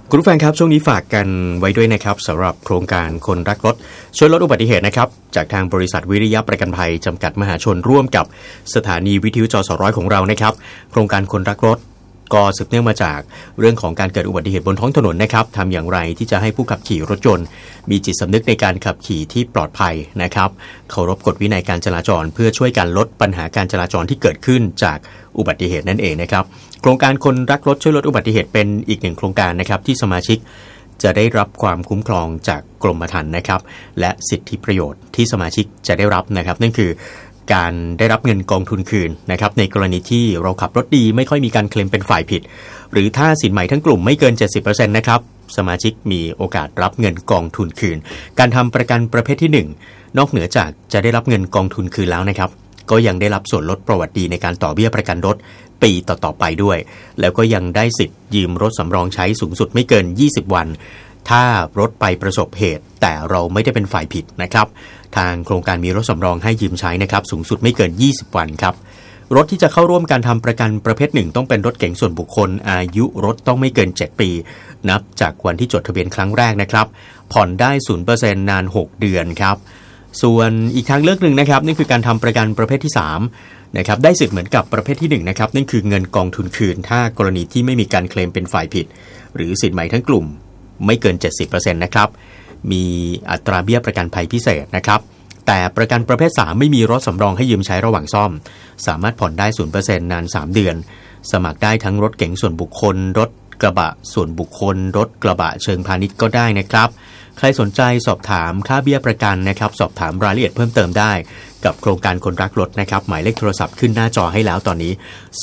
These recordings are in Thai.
คุณผู้ฟังครับช่วงนี้ฝากกันไว้ด้วยนะครับสำหรับโครงการคนรักรถช่วยลดอุบัติเหตุนะครับจากทางบริษัทวิริยะประกันภัยจำกัดมหาชนร่วมกับสถานีวิทยุจสร้อยของเรานะครับโครงการคนรักรถก็สืบเนื่องมาจากเรื่องของการเกิดอุบัติเหตุบนท้องถนนนะครับทำอย่างไรที่จะให้ผู้ขับขี่รถยนต์มีจิตสำนึกในการขับขี่ที่ปลอดภัยนะครับเคารพกฎวินัยการจราจรเพื่อช่วยกันลดปัญหาการจราจรที่เกิดขึ้นจากอุบัติเหตุนั่นเองนะครับโครงการคนรักรถช่วยลดอุบัติเหตุเป็นอีกหนึ่งโครงการนะครับที่สมาชิกจะได้รับความคุ้มครองจากกรมธรรม์นะครับและสิทธิประโยชน์ที่สมาชิกจะได้รับนะครับนั่นคือการได้รับเงินกองทุนคืนนะครับในกรณีที่เราขับรถดีไม่ค่อยมีการเคลมเป็นฝ่ายผิดหรือถ้าสินใหม่ทั้งกลุ่มไม่เกิน 70% นะครับสมาชิกมีโอกาสรับเงินกองทุนคืนการทำประกันประเภทที่1นอกเหนือจากจะได้รับเงินกองทุนคืนแล้วนะครับก็ยังได้รับส่วนลดประวัติดีในการต่อเบี้ยประกันรถปีต่อๆไปด้วยแล้วก็ยังได้สิทธิ์ยืมรถสำรองใช้สูงสุดไม่เกิน20วันถ้ารถไปประสบเหตุแต่เราไม่ได้เป็นฝ่ายผิดนะครับทางโครงการมีรถสำรองให้ยืมใช้นะครับสูงสุดไม่เกิน20วันครับรถที่จะเข้าร่วมการทำประกันประเภท1ต้องเป็นรถเก๋งส่วนบุคคลอายุรถต้องไม่เกิน7ปีนับจากวันที่จดทะเบียนครั้งแรกนะครับผ่อนได้ 0% นาน6เดือนครับส่วนอีกทางเลือกหนึ่งนะครับนี่คือการทำประกันประเภทที่3นะครับได้สิทธิ์เหมือนกับประเภทที่1นะครับนั่นคือเงินกองทุนคืนถ้ากรณีที่ไม่มีการเคลมเป็นฝ่ายผิดหรือสินใหม่ทั้งกลุ่มไม่เกิน 70% นะครับมีอัตราเบี้ยประกันภัยพิเศษนะครับแต่ประกันประเภท3ไม่มีรถสำรองให้ยืมใช้ระหว่างซ่อมสามารถผ่อนได้ 0% นาน3เดือนสมัครได้ทั้งรถเก๋งส่วนบุคคลรถกระบะส่วนบุคคลรถกระบะเชิงพาณิชย์ก็ได้นะครับใครสนใจสอบถามค่าเบี้ยประกันนะครับสอบถามรายละเอียดเพิ่มเติมได้กับโครงการคนรักรถนะครับหมายเลขโทรศัพท์ขึ้นหน้าจอให้แล้วตอนนี้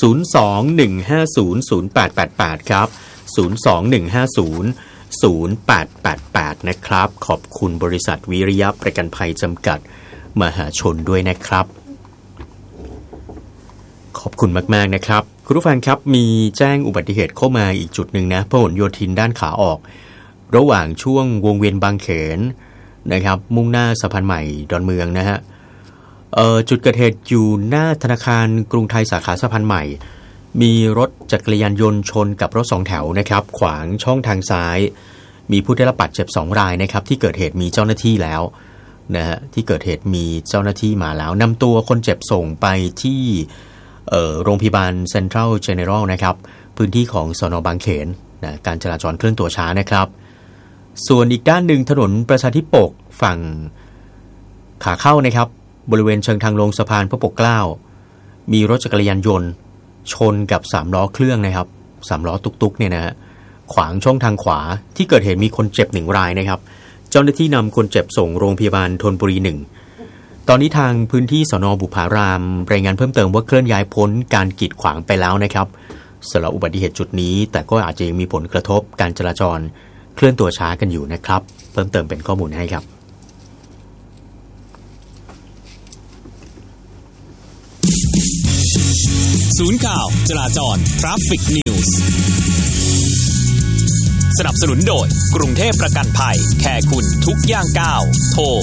021500888ครับ021500888นะครับขอบคุณบริษัทวิริยะประกันภัยจำกัดมหาชนด้วยนะครับขอบคุณมากๆนะครับคุณผู้ฟังครับมีแจ้งอุบัติเหตุเข้ามาอีกจุดหนึ่งนะพหลโยธินด้านขาออกระหว่างช่วงวงเวียนบางเขนนะครับมุ่งหน้าสะพานใหม่ดอนเมืองนะฮะจุดเกิดเหตุอยู่หน้าธนาคารกรุงไทยสาขาสะพานใหม่มีรถจักรยานยนต์ชนกับรถ2แถวนะครับขวางช่องทางซ้ายมีผู้ได้รับบาดเจ็บ2รายนะครับที่เกิดเหตุมีเจ้าหน้าที่แล้วนะฮะที่เกิดเหตุมีเจ้าหน้าที่มาแล้วนำตัวคนเจ็บส่งไปที่โรงพยาบาลเซ็นทรัลเจเนอรัลนะครับพื้นที่ของสน.บางเขนนะการจราจรเคลื่อนตัวช้านะครับส่วนอีกด้านหนึ่งถนนประชาธิปกฝั่งขาเข้านะครับบริเวณเชิงทางลงสะพานพระปกเกล้ามีรถจักรยานยนต์ชนกับ3ล้อเครื่องนะครับ3ล้อตุ๊กๆเนี่ยนะฮะขวางช่องทางขวาที่เกิดเหตุมีคนเจ็บ1รายนะครับเจ้าหน้าที่นำคนเจ็บส่งโรงพยาบาลธนบุรี1ตอนนี้ทางพื้นที่สน.บุพารามรายงานเพิ่มเติมว่าเคลื่อนย้ายพ้นการกีดขวางไปแล้วนะครับสำหรับอุบัติเหตุจุดนี้แต่ก็อาจจะยังมีผลกระทบการจราจรเคลื่อนตัวช้ากันอยู่นะครับเพิ่มเติมเป็นข้อมูลให้ครับศูนย์ข่าวจราจร Traffic News สนับสนุนโดยกรุงเทพประกันภัยแค่คุณทุกย่างก้าวโทร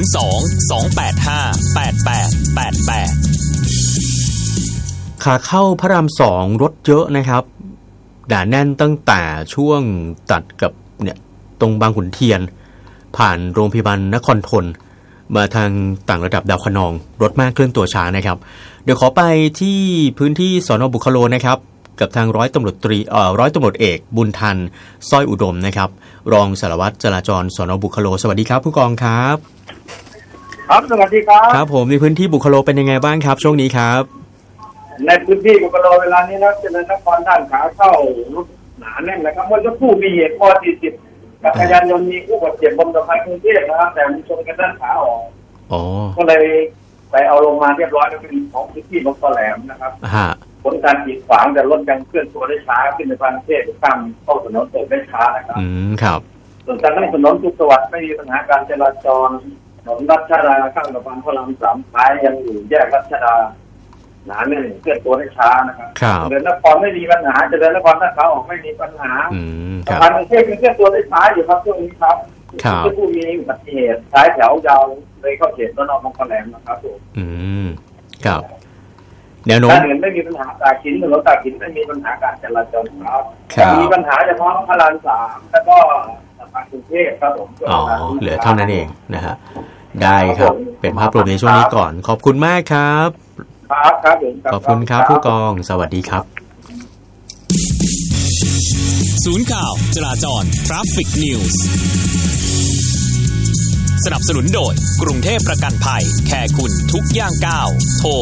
02-285-8888 ขาเข้าพระราม2รถเยอะนะครับหนาแน่นตั้งแต่ช่วงตัดกับเนี่ยตรงบางขุนเทียนผ่านโรงพยาบาลนครธนมาทางต่างระดับดาวคะนองรถมากเคลื่อนตัวช้านะครับเดี๋ยวขอไปที่พื้นที่สน.บุคโลนะครับกับทางร้อยตำรวจเอกบุญทันสร้อยอุดมนะครับรองสารวัตรจราจรสน.บุคโลสวัสดีครับผู้กองครับครับสวัสดีครับครับผมในพื้นที่บุคโลเป็นยังไงบ้างครับช่วงนี้ครับในพื้นที่บุคโลเวลานี้นะเจริญนครด้านขาเข้ารถหนาแน่นนะครับเมื่อสักครู่มีเหตุ40จักรยานยนต์มีผู้บาดเจ็บบนสะพานกรุงเทพนะครับแต่มันชนกันด้านขาออกก็เลยไปเอาลงมาเรียบร้อยแล้วเป็นของพื้นที่บางตะแหลมนะครับผลการกีดขวางแต่รถยังเคลื่อนตัวได้ช้าขึ้นในประเทศข้ามเข้าถนนเปิดได้ช้านะครับครับส่วนการนั่งถนนทุกจังหวัดไม่มีปัญหาการจราจรถนนรัชดาข้างสะพานพระราม3ท้ายยังอยู่แยกรัชดาหนาแน่นเคลื่อนตัวได้ช้านะครับเดินนครไม่มีปัญหาจะเดินนครถ้าขาออกไม่มีปัญหาสะพานกรุงเทพเคลื่อนตัวได้ช้าอยู่ครับช่วงนี้ครับที่ผู้มีอุบัติเหตุท้ายแถวยาวเลยเข้าเขตสน.บางขแหลมนะครับผมครับแนวโน้มด้านอื่นไม่มีปัญหาตากสินถนนตากสินไม่มีปัญหาการจราจรครับมีปัญหาเฉพาะพระราม3แล้วก็สะพานกรุงเทพครับผมเหลือเท่านั้นเองนะฮะได้ครับเป็นภาพรวมในช่วงนี้ก่อนขอบคุณมากครับครับขอบคุณครับผู้กองสวัสดีครับศูนย์ข่าวจราจร Traffic News สนับสนุนโดยกรุงเทพประกันภัยแคร์คุณทุกย่างก้าวโทร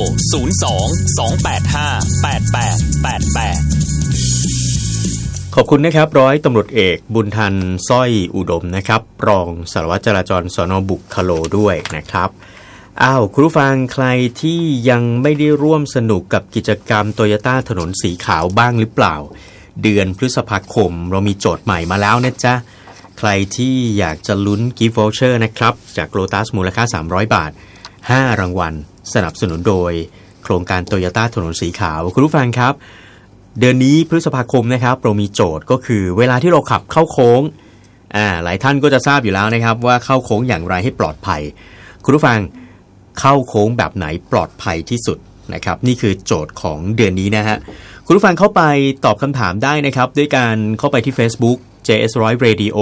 02-285-8888 ขอบคุณนะครับร้อยตำรวจเอกบุญทันสร้อยอุดมนะครับรองสารวัตรจราจรสน.บุคโลด้วยนะครับคุณผู้ฟังใครที่ยังไม่ได้ร่วมสนุกกับกิจกรรมโตโยต้าถนนสีขาวบ้างหรือเปล่าเดือนพฤษภาคมเรามีโจทย์ใหม่มาแล้วนะจ๊ะใครที่อยากจะลุ้นกิฟต์วอเชอร์นะครับจากโลตัสมูลค่า300บาท5รางวัลสนับสนุนโดยโครงการโตโยต้าถนนสีขาวคุณผู้ฟังครับเดือนนี้พฤษภาคมนะครับเรามีโจทย์ก็คือเวลาที่เราขับเข้าโค้งหลายท่านก็จะทราบอยู่แล้วนะครับว่าเข้าโค้งอย่างไรให้ปลอดภัยคุณผู้ฟังเข้าโค้งแบบไหนปลอดภัยที่สุดนะครับนี่คือโจทย์ของเดือนนี้นะฮะคุณผู้ฟังเข้าไปตอบคำถามได้นะครับด้วยการเข้าไปที่ Facebook JS100 Radio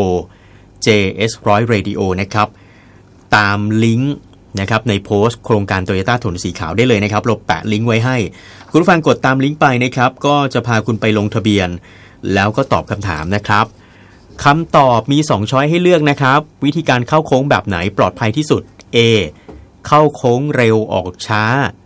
JS100 Radio นะครับตามลิงก์นะครับในโพสต์โครงการ Toyota ถนนสีขาวได้เลยนะครับเราแปะลิงก์ไว้ให้คุณผู้ฟังกดตามลิงก์ไปนะครับก็จะพาคุณไปลงทะเบียนแล้วก็ตอบคำถามนะครับคำตอบมี2ช้อยให้เลือกนะครับวิธีการเข้าโค้งแบบไหนปลอดภัยที่สุด A เข้าโค้งเร็วออกช้า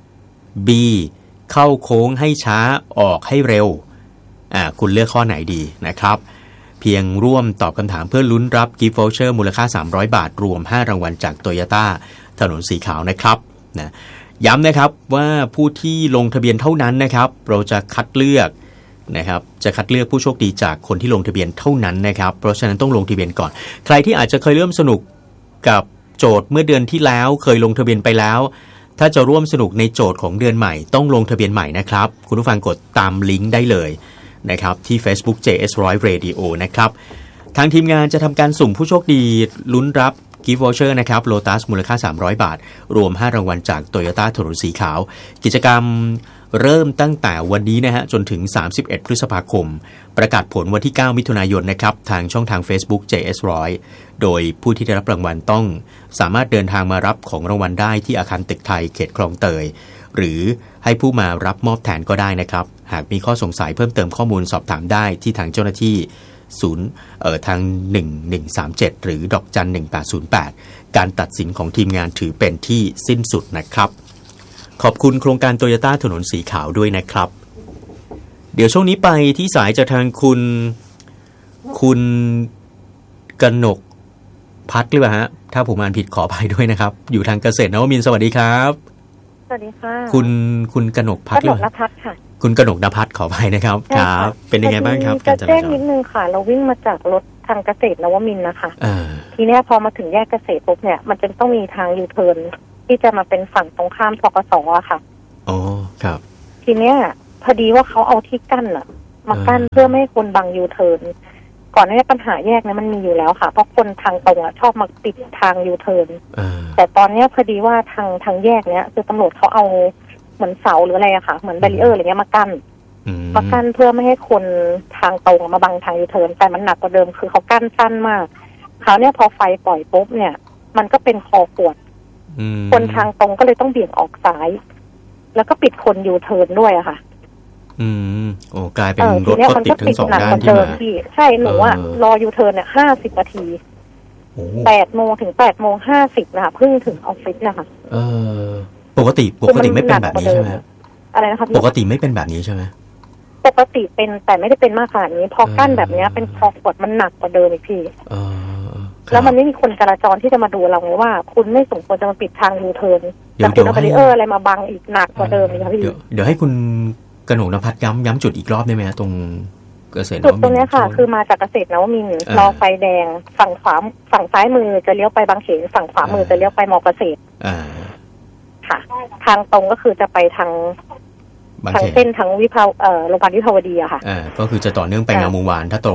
B เข้าโค้งให้ช้าออกให้เร็วคุณเลือกข้อไหนดีนะครับเพียงร่วมตอบคำถามเพื่อลุ้นรับกิฟต์วอเชอร์มูลค่า300บาทรวม5รางวัลจาก Toyota ถนนสีขาวนะครับนะย้ำนะครับว่าผู้ที่ลงทะเบียนเท่านั้นนะครับเราจะคัดเลือกนะครับจะคัดเลือกผู้โชคดีจากคนที่ลงทะเบียนเท่านั้นนะครับเพราะฉะนั้นต้องลงทะเบียนก่อนใครที่อาจจะเคยเริ่มสนุกกับโจทย์เมื่อเดือนที่แล้วเคยลงทะเบียนไปแล้วถ้าจะร่วมสนุกในโจทย์ของเดือนใหม่ต้องลงทะเบียนใหม่นะครับคุณผู้ฟังกดตามลิงก์ได้เลยนะครับที่ Facebook JS100 Radio นะครับทางทีมงานจะทำการสุ่มผู้โชคดีลุ้นรับกิฟต์วอเชอร์นะครับโลตัสมูลค่า300บาทรวม5รางวัลจาก Toyota ถนนสีขาวกิจกรรมเริ่มตั้งแต่วันนี้นะฮะจนถึง31พฤษภาคมประกาศผลวันที่9มิถุนายนนะครับทางช่องทาง Facebook JS100 โดยผู้ที่ได้รับรางวัลต้องสามารถเดินทางมารับของรางวัลได้ที่อาคารตึกไทยเขตคลองเตยหรือให้ผู้มารับมอบแทนก็ได้นะครับหากมีข้อสงสัยเพิ่มเติมข้อมูลสอบถามได้ที่ทางเจ้าหน้าที่ทาง1137หรือดอกจัน1808การตัดสินของทีมงานถือเป็นที่สิ้นสุดนะครับขอบคุณโครงการโตโยต้าถนนสีขาวด้วยนะครับเดี๋ยวช่วงนี้ไปที่สายจากทางคุณกนกพัฒน์หรือเปล่าฮะถ้าผมอ่านผิดขออภัยด้วยนะครับอยู่ทางเกษตรนวมินทร์สวัสดีครับสวัสดีค่ะคุณกนกพัฒน์กนกณภัทรค่ะคุณกนกณภัทรขออภัยนะครับครับเป็นยังไงบ้างครับการจราจรแจ้งนิดนึงค่ะเราวิ่งมาจากรถทางเกษตรนวมินทร์นะคะทีนี้พอมาถึงแยกเกษตรปุ๊บเนี่ยมันจะต้องมีทางยูเทิร์นที่จะมาเป็นฝั่งตรงข้ามธกส.อะค่ะอ๋อครับทีเนี้ยพอดีว่าเขาเอาที่กั้นอะมากั้นเพื่อไม่ให้คนบังยูเทิร์นก่อนหน้านี้ปัญหาแยกนั้นมันมีอยู่แล้วค่ะเพราะคนทางตรงอะชอบมาปิดทางยูเทิร์นแต่ตอนนี้พอดีว่าทางแยกเนี้ยคือตำรวจเขาเอาเหมือนเสาหรืออะไรอะค่ะเหมือนแบรีเออร์อะไรเงี้ยมากั้นเพื่อไม่ให้คนทางตรงมาบังทางยูเทิร์นแต่มันหนักกว่าเดิมคือเขากั้นสั้นมากคราวนี้พอไฟปล่อยปุ๊บเนี่ยมันก็เป็นคอขวดคนทางตรงก็เลยต้องเบี่ยงออกซ้ายแล้วก็ปิดคนยูเทิร์นด้วยอะค่ะโอ้กลายเป็นรถก็ติดทั้งสองด้านที่มาใช่หนูว่ารอยูเทิร์นเนี่ย50 นาที8 โมงถึง8 โมง 50นะคะเพิ่งถึงออฟฟิศนะคะปกติไม่เป็นแบบนี้ใช่ไหมอะไรนะคะปกติไม่เป็นแบบนี้ใช่ไหมปกติเป็นแต่ไม่ได้เป็นมากขนาดนี้พอกั้นแบบนี้เป็นคอขวดมันหนักกว่าเดิมอีกพี่แล้วมันไม่มีคนจราจรที่จะมาดูเราไงว่าคุณไม่สมควรจะมาปิดทางยูเทิร์นแต่คุณเอาแบรีเออร์อะไรมาบังอีกหนักกว่าเดิมเลยค่ะพี่เดี๋ยวให้คุณกนกณภัทรย้ำจุดอีกรอบได้ไหมตรงเกษตรนวมินทร์จุดตรงนี้ค่ะคือมาจากเกษตรนวมินทร์รอไฟแดงฝั่งซ้ายมือจะเลี้ยวไปบางเขนฝั่งขวามือจะเลี้ยวไปมอเกษตรค่ะทางตรงก็คือจะไปทางเส้นทางโรงพยาบาลวิภาวดีอะค่ะก็คือจะต่อเนื่องไปงามวงวานถ้าตรง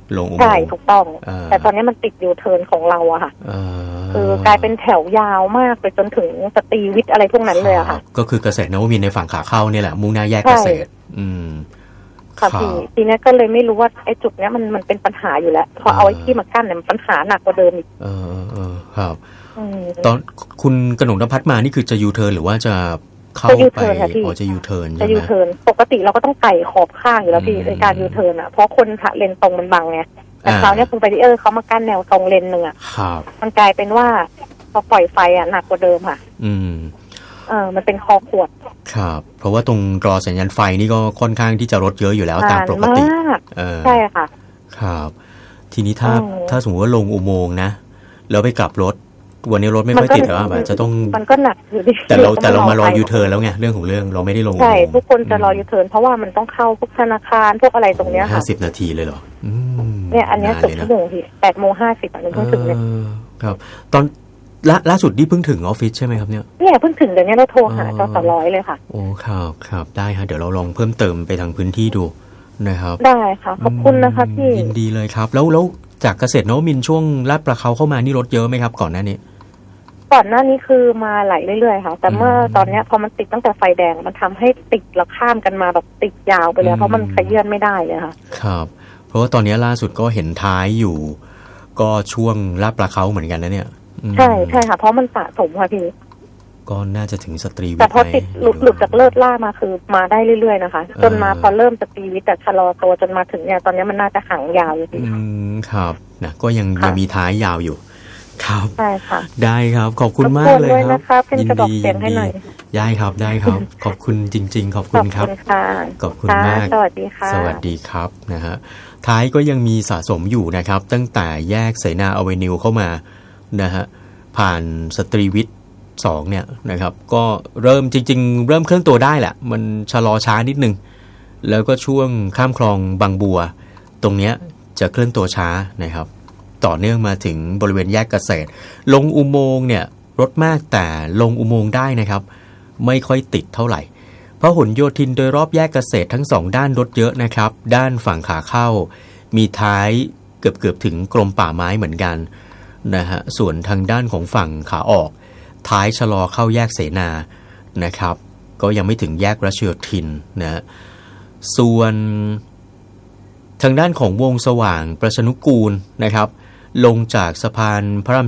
ลงอุโมงค์ใช่ถูกต้องแต่ตอนนี้มันติดยูเทิร์นของเราอะค่ะคือกลายเป็นแถวยาวมากไปจนถึงสตรีวิทย์อะไรพวกนั้นเลยอะค่ะก็คือเกษตรนวมินทร์ในฝั่งขาเข้าเนี่ยแหละมุ่งหน้าแยกเกษตรค่ะทีนี้ก็เลยไม่รู้ว่าไอ้จุดเนี้ยมันเป็นปัญหาอยู่แล้วพอเอาไอ้ที่มากั้นเนี่ยมันปัญหาหนักกว่าเดิมอีกครับตอนคุณกนกนภัทรมานี่คือจะยูเทิร์นหรือว่าจะเข้าไปจะยูเทิร์นจะยูเทิร์นปกติเราก็ต้องไต่ขอบข้างอยู่แล้วพี่ในการยูเทิร์นอ่ะเพราะคนเลนตรงมันบังไงแต่คราวนี้คุณไปดิเขามากั้นแนวตรงเลนหนึ่งอ่ะมันกลายเป็นว่าพอปล่อยไฟอ่ะหนักกว่าเดิมค่ะมันเป็นคอขวดครับเพราะว่าตรงรอสัญญาณไฟนี่ก็ค่อนข้างที่จะรถเยอะอยู่แล้วตามปกติใช่ค่ะครับทีนี้ถ้าสมมติว่าลงอุโมงค์นะแล้วไปกลับรถวันนี้รถไม่ค่อยติดแต่ว่าจะต้องมันก็หนักอยู่ดิแต่เรามารอยูเทิร์นแล้วไงเรื่องของเรื่องเราไม่ได้ลงใช่ทุกคนจะรอยูเทิร์นเพราะว่ามันต้องเข้าพวกธนาคารพวกอะไรตรงเนี้ยค่ะ 50 นาทีเลยเหรอเนี่ยอันนี้10 ชั่วโมงพี่8:50มันเพิ่งถึงเนี่ยครับตอนล่าสุดนี่เพิ่งถึงออฟฟิศใช่ไหมครับเนี่ยเพิ่งถึงเดี๋ยวนี้เราโทรหาจสร้อยเลยค่ะโอ้ครับได้ค่ะเดี๋ยวเราลองเพิ่มเติมไปทางพื้นที่ดูนะครับได้ค่ะขอบคุณนะคะพี่ยินดีเลยครับแล้วจากเกษตรนวมินทร์ช่วงลาดประเขาเข้ามานี่รถเยอะไหมครับก่อนหน้านี้คือมาไหลเรื่อยๆค่ะแต่เมื่อตอนนี้พอมันติดตั้งแต่ไฟแดงมันทำให้ติดแล้วข้ามกันมาแบบติดยาวไปเลยเพราะมันขยื่นไม่ได้เลยค่ะครับเพราะว่าตอนนี้ล่าสุดก็เห็นท้ายอยู่ก็ช่วงลาดประเขาเหมือนกันนะเนี่ยใช่ค่ะเพราะมันสะสมค่ะพี่ก็น่าจะถึงสตรีวิทย์แต่พอติดหลุดจากเลิศล่ามาคือมาได้เรื่อยๆนะคะจนมาพอเริ่มสตรีวิทย์แต่ชะลอตัวจนมาถึงเนี่ยตอนนี้มันน่าจะหางยาวอยู่พี่ครับนะก็ยังมีท้ายยาวอยู่ครับใช่ค่ะได้ครับขอบคุณมากเลยครับยินดีได้ครับขอบคุณจริงๆขอบคุณครับขอบคุณมากสวัสดีค่ะสวัสดีครับนะฮะท้ายก็ยังมีสะสมอยู่นะครับตั้งแต่แยกเสนาอเวนิวเข้ามานะฮะผ่านสตรีวิทย์2เนี่ยนะครับก็เริ่มจริงๆเริ่มเคลื่อนตัวได้แหละมันชะลอช้านิดนึงแล้วก็ช่วงข้ามคลองบางบัวตรงเนี้ยจะเคลื่อนตัวช้านะครับต่อเนื่องมาถึงบริเวณแยกเกษตรลงอุโมงค์เนี่ยรถมากแต่ลงอุโมงค์ได้นะครับไม่ค่อยติดเท่าไหร่พหลโยธินโดยรอบแยกเกษตรทั้ง2ด้านรถเยอะนะครับด้านฝั่งขาเข้ามีท้ายเกือบถึงกรมป่าไม้เหมือนกันนะฮะส่วนทางด้านของฝั่งขาออกท้ายชะลอเข้าแยกเสนานะครับก็ยังไม่ถึงแยกรัชโยธินนะส่วนทางด้านของวงสว่างประชนุกูลนะครับลงจากสะพานพระราม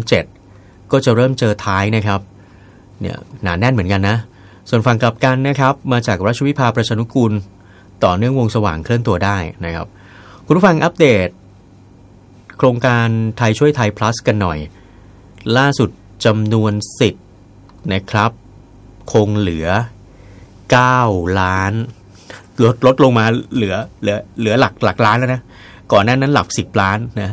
7ก็จะเริ่มเจอท้ายนะครับเนี่ยหนาแน่นเหมือนกันนะส่วนฝั่งกลับกันนะครับมาจากรัชวิภาประชนุกูลต่อเนื่องวงสว่างเคลื่อนตัวได้นะครับคุณผู้ฟังอัปเดตโครงการไทยช่วยไทย plus กันหน่อยล่าสุดจำนวนสิทธิ์นะครับคงเหลือ9ล้านลดลงมาเหลือหลักล้านแล้วนะก่อนหน้านั้นหลัก10ล้านนะ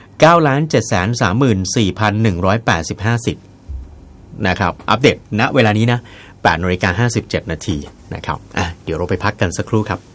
9,734,185 สิทธิ์นะครับอัปเดตณเวลานี้นะ 8:57 น.นะครับเดี๋ยวเราไปพักกันสักครู่ครับ